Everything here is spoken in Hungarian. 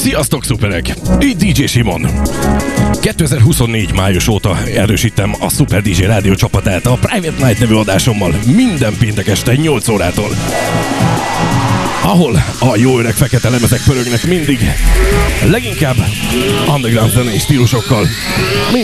Sziasztok, szuperek! Itt DJ Simon. 2024 május óta erősítem a Super DJ rádió csapatát a Private Night nevű adásommal minden péntek este 8 órától. Ahol a jó öreg fekete lemezek pörögnek mindig, leginkább underground zenei stílusokkal.